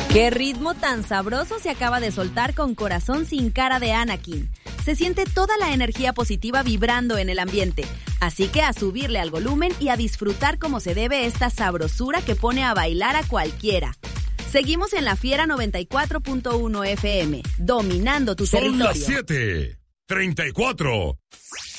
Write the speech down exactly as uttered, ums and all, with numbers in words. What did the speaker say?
Qué ritmo tan sabroso se acaba de soltar con Corazón sin cara de Anakin. Se siente toda la energía positiva vibrando en el ambiente. Así que a subirle al volumen y a disfrutar como se debe esta sabrosura que pone a bailar a cualquiera. Seguimos en La Fiera noventa y cuatro punto uno F M, dominando tu Son territorio. Son las siete treinta y cuatro.